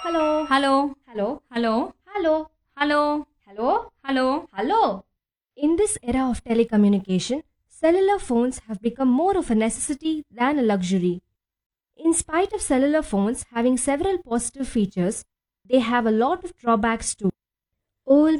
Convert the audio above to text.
Hello. Hello, Hello. hello, Hello. hello, Hello. hello. Hello. In this era of telecommunication, cellular phones have become more of a necessity than a luxury. In spite of cellular phones having several positive features, they have a lot of drawbacks too. Old